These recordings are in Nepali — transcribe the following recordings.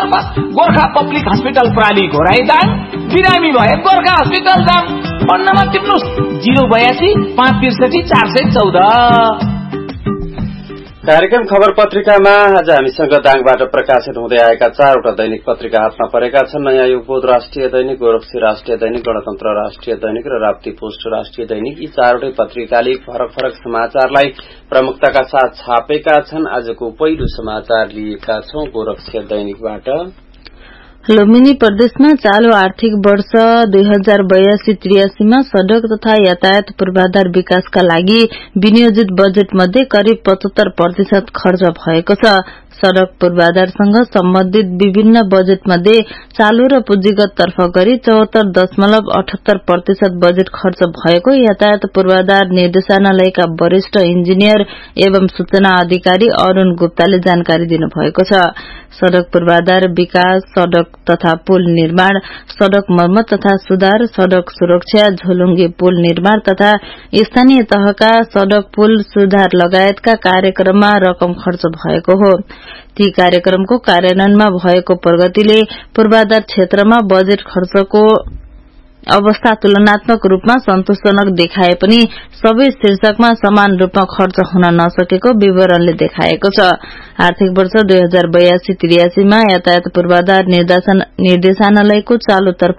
तर्फ गोर्खा पब्लिक हस्पिटल प्राली घोराई दाङ, बिरामी भए Gorkha hospital Dang. Phone number टिप्नुस् 082 563 414। कार्यक्रम खबर पत्रिकामा आज हामीसँग दाङबाट प्रकाशित हुँदै आएका 4वटा दैनिक पत्रिका हातमा परेका छन्। नयाँ युगबोध राष्ट्रिय दैनिक, गोरखसी राष्ट्रिय दैनिक, गणतन्त्र राष्ट्रिय दैनिक र राप्ती पोस्ट राष्ट्रिय दैनिक। यी 4वटै पत्रिकाले फरक फरक समाचारलाई प्रमुखताका साथ छापेका छन्। आजको पहिलो समाचार लिएका छौं गोरखसी दैनिकबाट। लुम्बिनी प्रदेशमा चालू आर्थिक वर्ष 2082-83 मा सड़क तथा यातायात पूर्वाधार विकासका लागि विनियोजित बजेट मध्ये करिब 75% खर्च भएको छ। सड़क पूर्वाधारसँग सम्बन्धित विभिन्न बजेट मध्ये चालू र पुँजीगत तर्फ गरी 74.78% बजेट खर्च भएको यातायात पूर्वाधार निर्देशनालयका वरिष्ठ इन्जिनियर एवं सूचना अधिकारी अरूण गुप्ताले जानकारी दिनुभएको छ। सड़क पूर्वाधार विकास, सड़क तथा पुल निर्माण, सड़क मर्मत तथा सुधार, सड़क सुरक्षा, झोलुङ्गे पुल निर्माण तथा स्थानीय तहका सड़क पुल सुधार लगायतका कार्यक्रममा रकम खर्च भएको हो। ती कार्यक्रमको कार्यान्वयनमा भएको प्रगतिले पूर्वाधार क्षेत्रमा बजेट खर्चको अवस्था तुलनात्मक रूपमा सन्तोषजनक देखाए पनि सबै शीर्षकमा समान रूपमा खर्च हुन नसकेको विवरणले देखाएको छ। आर्थिक वर्ष 2082-83 मा यातायात पूर्वाधार निर्देशनालयको चालूतर्फ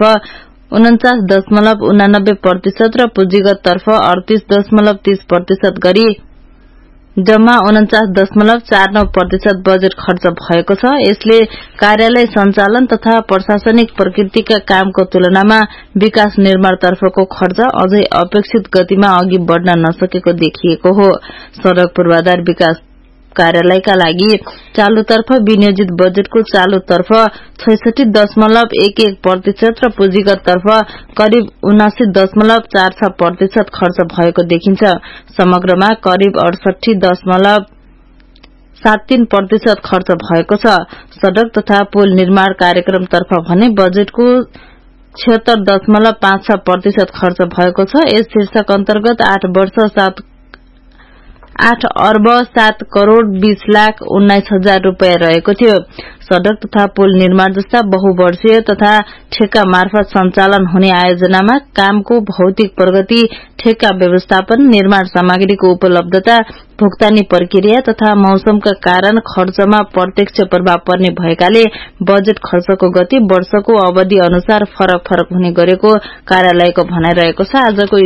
49.89% र पुँजीगत तर्फ 38.30% गरी जम्मा 49.49% बजेट खर्च भएको छ। यसले कार्यालय सञ्चालन तथा प्रशासनिक प्रकृतिका कामको तुलनामा विकास निर्माण तर्फको खर्च अझै अपेक्षित गतिमा अघि बढ़न नसकेको देखिएको हो। सड़क पूर्वाधार विकास कार्यालयका लागि चालूतर्फ विनियोजित बजेटको चालूतर्फ 66.11% र पुँजीगत तर्फ करिब 79.46% खर्च भएको देखिन्छ। समग्रमा करिब 68.73% खर्च भएको छ। सड़क तथा पुल निर्माण कार्यक्रमतर्फ भने बजेटको 76.56% खर्च भएको छ। यस शीर्षक अन्तर्गत 8 वर्ष 8 अर्ब 7 करोड़ 20 लाख 19 हजार रूपियाँ रहेको थियो। सड़क तथा पुल निर्माण जस्ता बहुवर्षीय तथा ठेक्का मार्फत सञ्चालन हुने आयोजनामा कामको भौतिक प्रगति, ठेक्का व्यवस्थापन, निर्माण सामग्रीको उपलब्धता, भुक्तानी प्रक्रिया तथा मौसमका कारण खर्चमा प्रत्यक्ष प्रभाव पर्ने भएकाले बजेट खर्चको गति वर्षको अवधि अनुसार फरक फरक हुने गरेको कार्यालयको भनाइरहेको छ। आजको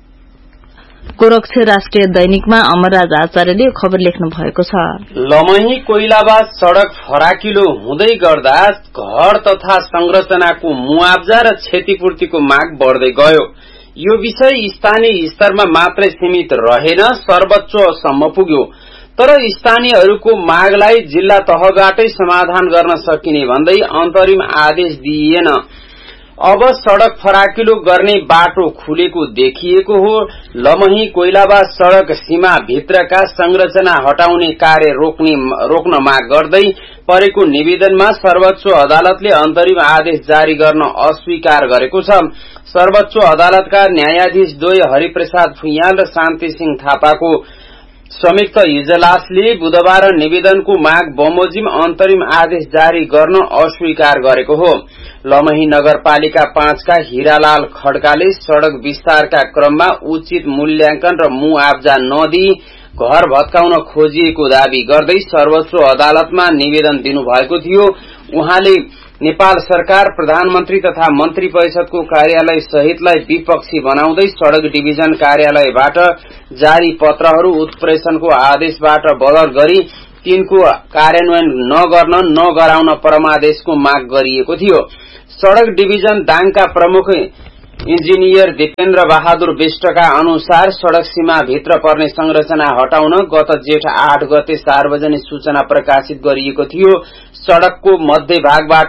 गोरखसी राष्ट्रिय दैनिकमा अमरराज आचार्यले खबर लेख्नु भएको छ। लमही कोइलाबाद सड़क फराकिलो हुँदै गर्दा घर तथा संरचनाको मुआब्जा र क्षतिपूर्तिको माग बढ्दै गयो। यो विषय स्थानीय स्तरमा मात्रै सीमित रहेन, सर्वोच्चसम्म पुग्यो। तर स्थानीयहरूको मागलाई जिल्ला तहबाटै समाधान गर्न सकिने भन्दै अन्तरिम आदेश दिइएन। अब सड़क फराकिलो गर्ने बाटो खुलेको देखिएको हो। लमही कोइलाबाद सड़क सीमा भित्रका संरचना हटाउने कार्य रोक्न माग गर्दै परेको निवेदनमा सर्वोच्च अदालतले अन्तरिम आदेश जारी गर्न अस्वीकार गरेको छ। सर्वोच्च अदालतका न्यायाधीश द्वय हरिप्रसाद भुइयाल र शान्ति सिंह थापाको संयुक्त इजलासले बुधबार निवेदनको माग बमोजिम अन्तरिम आदेश जारी गर्न अस्वीकार गरेको हो। लमही नगरपालिका 5 का हीरालाल खड्काले सड़क विस्तारका क्रममा उचित मूल्याङ्कन र मुआब्जा नदिई घर भत्काउन खोजिएको दावी गर्दै सर्वोच्च अदालतमा निवेदन दिनुभएको थियो। उहाँले नेपाल सरकार, प्रधानमन्त्री तथा मन्त्री परिषदको कार्यालय सहितलाई विपक्षी बनाउँदै सड़क डिभिजन कार्यालयबाट जारी पत्रहरू उत्प्रेषणको आदेशबाट बदल गरी तिनको कार्यान्वयन नगराउन परमादेशको माग गरिएको थियो। सड़क डिभिजन दाङका प्रमुख इन्जिनियर दीपेन्द्र बहादुर विष्टका अनुसार सड़क सीमा भित्र पर्ने संरचना हटाउन गत जेठ 8 गते सार्वजनिक सूचना प्रकाशित गरिएको थियो। सड़कको मध्य भागबाट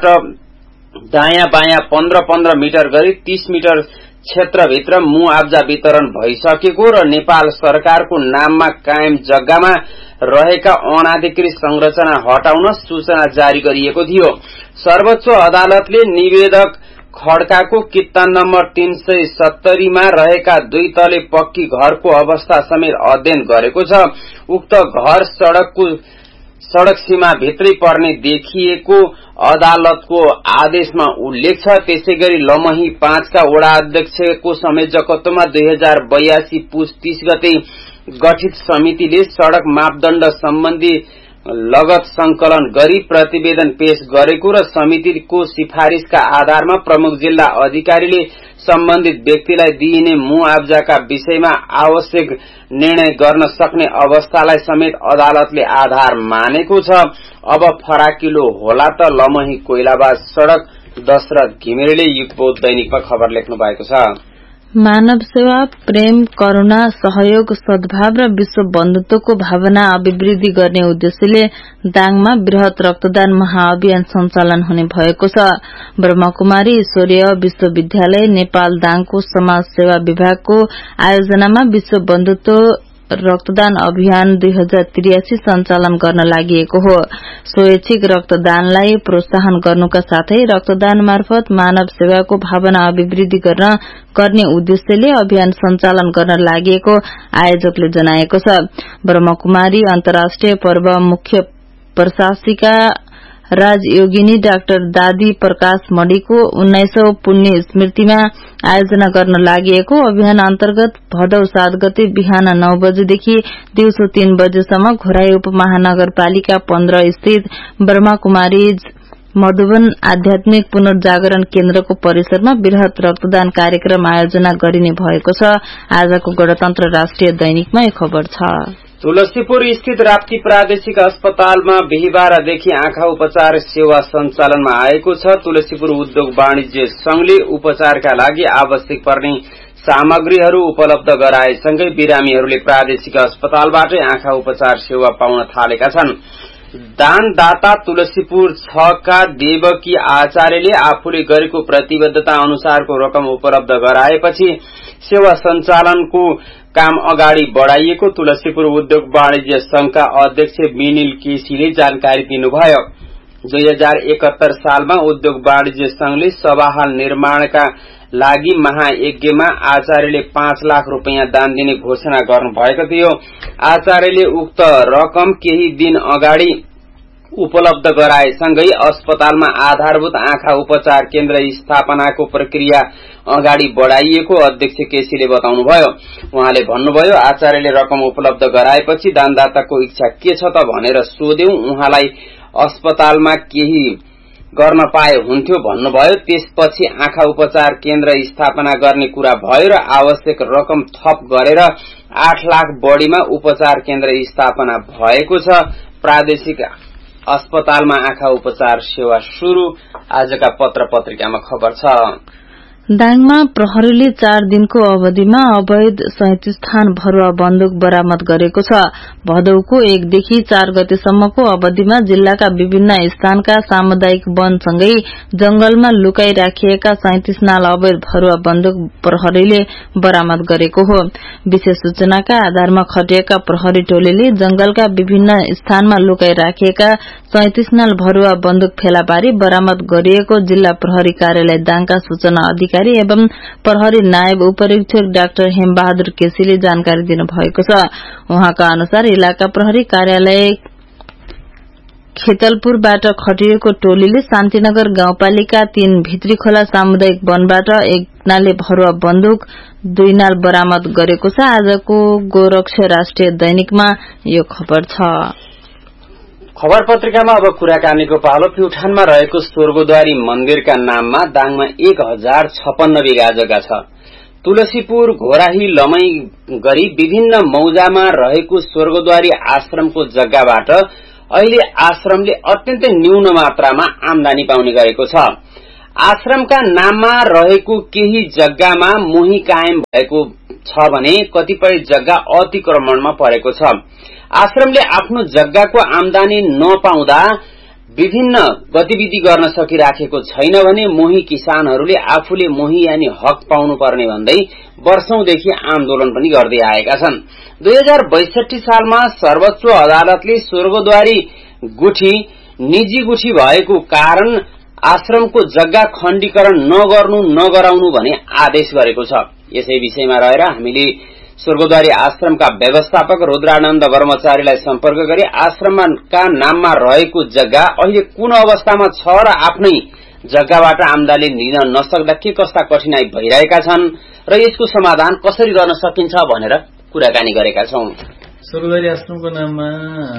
दायाँ बायाँ 15-15 मिटर गरी 30 मिटर क्षेत्रभित्र मुआब्जा वितरण भइसकेको र नेपाल सरकारको नाममा कायम जग्गामा रहेका अनाधिकृत संरचना हटाउन सूचना जारी गरिएको थियो। सर्वोच्च अदालतले निवेदक खड्काको कित्तान नम्बर 370 मा रहेका 2 तले पक्की घरको अवस्था समेत अध्ययन गरेको छ। उक्त घर सड़कको सड़क सीमा भित्रै पर्ने देखिएको अदालतको आदेशमा उल्लेख छ। त्यसैगरी लमही 5 का वडा अध्यक्षको संयोजकत्वमा 2082 पुस 30 गते गठित समितिले सड़क मापदण्ड सम्बन्धी लगत संकलन गरी प्रतिवेदन पेश गरेको र समितिको सिफारिशका आधारमा प्रमुख जिल्ला अधिकारीले सम्बन्धित व्यक्तिलाई दिइने मुआब्जाका विषयमा आवश्यक निर्णय गर्न सक्ने अवस्थालाई समेत अदालतले आधार मानेको छ। अब फराकिलो होला त लमही कोइलाबाज सड़क। दशरथ घिमिरेले युगपोत दैनिकमा खबर लेख्नु भएको छ। मानव सेवा, प्रेम, करुणा, सहयोग, सद्भाव र विश्व बन्धुत्वको भावना अभिवृद्धि गर्ने उद्देश्यले दाङमा वृहत रक्तदान महाअभियान सञ्चालन हुने भएको छ। ब्रह्मकुमारी ईश्वरीय विश्वविद्यालय नेपाल दाङको समाज सेवा विभागको आयोजनामा विश्व बन्धुत्व रक्तदान अभियान 2083 सञ्चालन गर्न लागि हो। स्वैच्छिक रक्तदानलाई प्रोत्साहन गर्नुका साथै रक्तदान मार्फत मानव सेवाको भावना अभिवृद्धि गर्ने उद्देश्यले अभियान सञ्चालन गर्न लागि आयोजकले जनाएको छ। ब्रह्मकुमारी अन्तर्राष्ट्रिय पर्व मुख्य प्रशासिका राजयोगिनी डाक्टर दादी प्रकाश मणिको 1900 पुण्य स्मृतिमा आयोजना गर्न लागि अभियान अन्तर्गत भदौ 7 गते बिहान 9 बजेदेखि दिउँसो 3 बजेसम्म घोराई उपमहानगरपालिका 15 स्थित ब्रह्मकुमारी मधुबन आध्यात्मिक पुनर्जागरण केन्द्रको परिसरमा वृहत रक्तदान कार्यक्रम आयोजना गरिने भएको छ। आजको गणतन्त्र राष्ट्रिय दैनिकमा यो खबर छ। तुलसीपुर स्थित राप्ती प्रादेशिक अस्पतालमा बिहिबारदेखि आँखा उपचार सेवा सञ्चालनमा आएको छ। तुलसीपुर उद्योग वाणिज्य संघले उपचारका लागि आवश्यक पर्ने सामग्रीहरू उपलब्ध गराएसँगै बिरामीहरूले प्रादेशिक अस्पतालबाटै आँखा उपचार सेवा पाउन थालेका छन्। दानदाता तुलसीपुर 6 का देवकी आचार्यले आफूले गरेको प्रतिबद्धता अनुसारको रकम उपलब्ध गराएपछि सेवा सञ्चालनको काम अगाडि बढ़ाइएको तुलसीपुर उद्योग वाणिज्य संघका अध्यक्ष विनिल केसीले जानकारी दिनुभयो। 2071 सालमा उद्योग वाणिज्य संघले सभाहाल निर्माणका लागि महायज्ञमा आचार्यले 5 लाख रुपियाँ दान दिने घोषणा गर्नुभएको थियो। आचार्यले उक्त रकम केही दिन अगाडि उपलब्ध गराएसँगै अस्पतालमा आधारभूत आँखा उपचार केन्द्र स्थापनाको प्रक्रिया अगाडि बढ़ाइएको अध्यक्ष केसीले बताउनुभयो। उहाँले भन्नुभयो, आचार्यले रकम उपलब्ध गराएपछि दानदाताको इच्छा के छ त भनेर सोध्यौं। उहाँलाई अस्पतालमा केही गर्न पाए हुन्थ्यो भन्नुभयो। त्यसपछि आँखा उपचार केन्द्र स्थापना गर्ने कुरा भयो र आवश्यक रकम थप गरेर 8 लाख बढ़ीमा उपचार केन्द्र स्थापना भएको छ। प्रादेशिक अस्पतालमा आँखा उपचार सेवा शुरू। आजका पत्र पत्रिकामा खबर छ। दाङमा प्रहरीले 4 दिनको अवधिमा अवैध 37 थान भरुवा बन्दुक बरामद गरेको छ। भदौको 1 देखि 4 गतेसम्मको अवधिमा जिल्लाका विभिन्न स्थानका सामुदायिक वनसँगै जंगलमा लुकाई राखिएका 37 नाल अवैध भरुवा बन्दुक प्रहरीले बरामद गरेको हो। विशेष सूचनाका आधारमा खटिएका प्रहरी टोलीले जंगलका विभिन्न स्थानमा लुकाई राखिएका 37 नाल भरुवा बन्दुक फेला पारी बरामद गरिएको जिल्ला प्रहरी कार्यालय दाङका सूचना अधिकारी एवं प्रहरी नायब उपरीक्षक डाक्टर हेमबहादुर केसीले जानकारी दिनुभएको छ। उहाँका अनुसार इलाका प्रहरी कार्यालय खेतलपुरबाट खटिएको टोलीले शान्तिनगर गाउँपालिका 3 भित्री खोला सामुदायिक वनबाट 1 नाले भरुवा बन्दुक 2 नाल बरामद गरेको छ। आजको गोरक्ष राष्ट्रिय दैनिकमा यो खबर छ। खबर पत्रिकामा अब कुराकानीको पालो। प्युठानमा रहेको स्वर्गद्वारी मन्दिरका नाममा दाङमा 1056 बिघा जग्गा छ। तुलसीपुर, घोराही, लमई गरी विभिन्न मौजामा रहेको स्वर्गद्वारी आश्रमको जग्गाबाट अहिले आश्रमले अत्यन्तै न्यून मात्रामा आमदानी पाउने गरेको छ। आश्रमका नाममा रहेको केही जग्गामा मोही कायम भएको छ भने कतिपय जग्गा अतिक्रमणमा परेको छ। आश्रमले आफ्नो जग्गाको आमदानी नपाउँदा विभिन्न गतिविधि गर्न सकिराखेको छैन भने मोही किसानहरूले आफूले मोही यानी हक पाउनुपर्ने भन्दै वर्षौंदेखि आन्दोलन पनि गर्दै आएका छन्। 2062 सालमा सर्वोच्च अदालतले स्वर्गद्वारी गुठी निजी गुठी भएको कारण आश्रमको जग्गा खण्डीकरण नगराउनु भने आदेश गरेको छ। यसै विषयमा रहेर हामीले स्वर्गद्वारी आश्रमका व्यवस्थापक रुद्रानन्द ब्रह्मचारीलाई सम्पर्क गरी आश्रमका नाममा रहेको जग्गा अहिले कुन अवस्थामा छ र आफ्नै जग्गाबाट आमदानी लिन नसक्दा के कस्ता कठिनाई भइरहेका छन् र यसको समाधान कसरी गर्न सकिन्छ भनेर कुराकानी गरेका छौं। स्वर्गद्वारी आश्रमको नाममा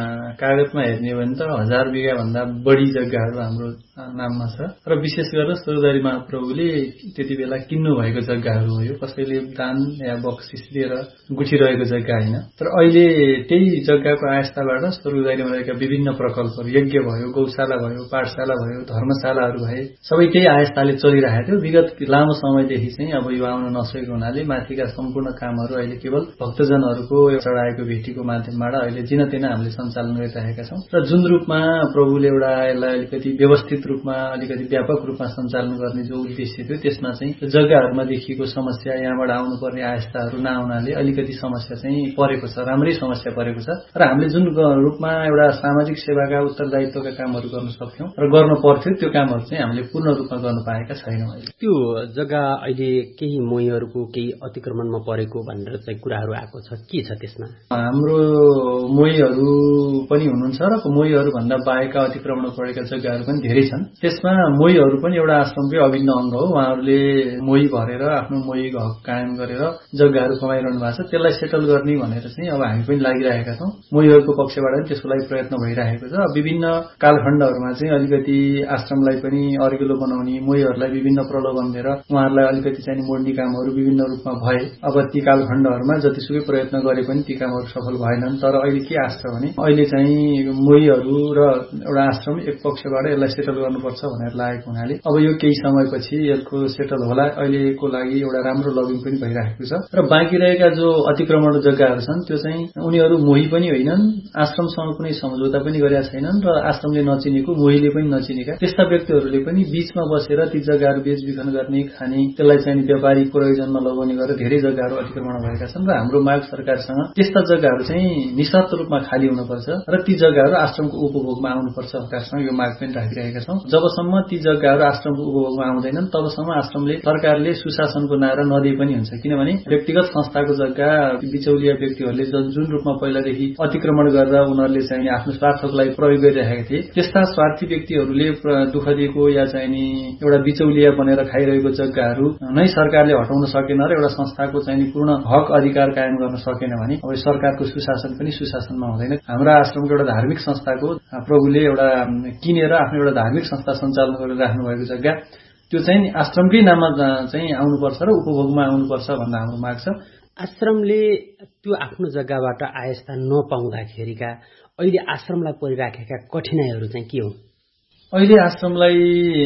कागजमा हेर्ने हो भने त 1000 बिघा भन्दा बढी जग्गाहरू हाम्रो नाममा छ र विशेष गरेर स्वर्गद्वारी महाप्रभुले त्यति बेला किन्नु भएको जग्गाहरू हो। यो कसैले दान या बक्सिस दिएर गुठिरहेको जग्गा होइन। तर अहिले त्यही जग्गाको आस्थाबाट स्वर्गद्वारीमा रहेका विभिन्न प्रकल्पहरू, यज्ञ भयो, गौशाला भयो, पाठशाला भयो, धर्मशालाहरू भए सबै त्यही आस्थाले चलिरहेको थियो। विगत लामो समयदेखि चाहिँ अब यो आउन नसकेको हुनाले माथिका सम्पूर्ण कामहरू अहिले केवल भक्तजनहरूको चढाएको भेटीको माध्यमबाट अहिले जिनतेना हामीले सञ्चालन गरिरहेका छौं र जुन रूपमा प्रभुले एउटा यसलाई अलिकति व्यवस्थित रूपमा, अलिकति व्यापक रूपमा सञ्चालन गर्ने जो उद्देश्य थियो त्यसमा चाहिँ जग्गाहरूमा देखिएको समस्या, यहाँबाट आउनुपर्ने आस्थाहरू नआउनाले अलिकति समस्या चाहिँ परेको छ, राम्रै समस्या परेको छ र हामीले जुन रूपमा एउटा सामाजिक सेवाका उत्तरदायित्वका कामहरू गर्न सक्थ्यौं र गर्न पर्थ्यो त्यो कामहरू चाहिँ हामीले पूर्ण रूपमा गर्न पाएका छैनौं। त्यो जग्गा अहिले केही मोहीहरूको केही अतिक्रमणमा परेको भनेर चाहिँ कुराहरू आएको छ, के छ त्यसमा? हाम्रो मोहीहरू पनि हुनुहुन्छ र मोहीहरू भन्दा बाहेकका अतिक्रमण परेका जग्गाहरू पनि धेरै छन्। त्यसमा मोहीहरू पनि एउटा आश्रमकै अभिन्न अंग हो। उहाँहरूले मोही भरेर आफ्नो मोही हक कायम गरेर जग्गाहरू कमाइरहनु भएको छ। त्यसलाई सेटल गर्ने भनेर चाहिँ अब हामी पनि लागिरहेका छौं। मोहीहरूको पक्षबाट पनि त्यसको लागि प्रयत्न भइरहेको छ। विभिन्न कालखण्डहरूमा चाहिँ अलिकति आश्रमलाई पनि अरिगिलो बनाउने, मोहीहरूलाई विभिन्न प्रलोभन दिएर उहाँहरूलाई अलिकति चाहिँ मोड्ने कामहरू विभिन्न रूपमा भए। अब ती कालखण्डहरूमा जतिसुकै प्रयत्न गरे पनि ती कामहरू सफल भएनन्। तर अहिले के आश छ भने अहिले चाहिँ मोहीहरू र एउटा आश्रम एक पक्षबाट यसलाई सेटल गर्नुपर्छ भनेर लागेको हुनाले अब यो केही समयपछि यसको सेटल होला। अहिलेको लागि एउटा राम्रो लबिङ पनि भइरहेको छ र बाँकी रहेका जो अतिक्रमण जग्गाहरू छन् त्यो चाहिँ उनीहरू मोही पनि होइनन्, आश्रमसँग कुनै सम्झौता पनि गरेका छैनन् र आश्रमले नचिनेको, मोहीले पनि नचिनेका त्यस्ता व्यक्तिहरूले पनि बीचमा बसेर ती जग्गाहरू बेचबिखन गर्ने, खाने, त्यसलाई चाहिँ व्यापारिक प्रयोजनमा लगाउने गरेर धेरै जग्गाहरू अतिक्रमण भएका छन् र हाम्रो माग सरकारसँग त्यस्ता जग्गाहरू चाहिँ निशर्त रूपमा खाली हुनुपर्छ र ती जग्गाहरू आश्रमको उपभोगमा आउनुपर्छ। सरकारसँग यो माग पनि राखिरहेका छौं। जबसम्म ती जग्गाहरू आश्रमको उपभोगमा आउँदैनन् तबसम्म आश्रमले, सरकारले सुशासनको नारा नदिए पनि हुन्छ। किनभने व्यक्तिगत संस्थाको जग्गा बिचौलिया व्यक्तिहरूले जुन रूपमा पहिलादेखि अतिक्रमण गरेर उनीहरूले चाहिँ आफ्नो स्वार्थको लागि प्रयोग गरिरहेका थिए, त्यस्ता स्वार्थी व्यक्तिहरूले दुःख दिएको या चाहिँ नि एउटा बिचौलिया बनेर खाइरहेको जग्गाहरू नै सरकारले हटाउन सकेन र एउटा संस्थाको चाहिँ पूर्ण हक अधिकार कायम गर्न सकेन भने अब सरकारको सुशासन पनि सुशासनमा हुँदैन। हाम्रो आश्रमको एउटा धार्मिक संस्थाको प्रभुले एउटा किनेर आफ्नो एउटा धार्मिक संस्था सञ्चालन गरेर राख्नु भएको जग्गा त्यो चाहिँ आश्रमकै नाममा चाहिँ आउनुपर्छ र उपभोगमा आउनुपर्छ भन्ने हाम्रो माग छ। आश्रमले त्यो आफ्नो जग्गाबाट आयस्ता नपाउँदाखेरिका अहिले आश्रमलाई परिराखेका कठिनाइहरू चाहिँ के हुन्? अहिले आश्रमलाई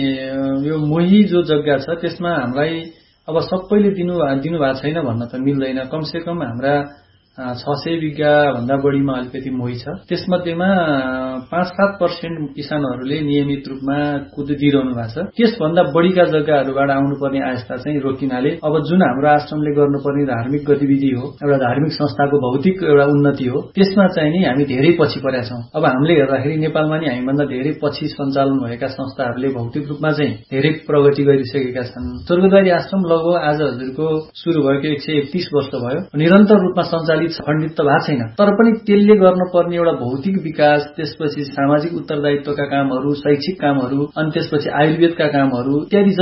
यो मोही जो जग्गा छ त्यसमा हामीलाई अब सबैले दिनु भएको छैन भन्न त मिल्दैन। कमसे कम हाम्रा 600 बिघा भन्दा बढीमा अलिकति मोही छ। त्यसमध्येमा 5-7% किसानहरूले नियमित रूपमा दिइरहनु भएको छ। त्यसभन्दा बढीका जग्गाहरूबाट आउनुपर्ने आस्था चाहिँ रोकिनाले अब जुन हाम्रो आश्रमले गर्नुपर्ने धार्मिक गतिविधि हो, एउटा धार्मिक संस्थाको भौतिक एउटा उन्नति हो, त्यसमा चाहिँ नि हामी धेरै पछि परेका छौं। अब हामीले हेर्दाखेरि नेपालमा नि हामीभन्दा धेरै पछि सञ्चालन भएका संस्थाहरूले भौतिक रूपमा चाहिँ धेरै प्रगति गरिसकेका छन्। स्वर्गद्वारी आश्रम लगभग आज हजुरको सुरु भएको 131 वर्ष भयो। निरन्तर रूपमा सञ्चालित खण्डित त भएको छैन, तर पनि त्यसले गर्नुपर्ने एउटा भौतिक विकास, त्यसपछि सामाजिक उत्तरदायित्वका कामहरू, शैक्षिक कामहरू, अनि त्यसपछि आयुर्वेदका कामहरू इत्यादि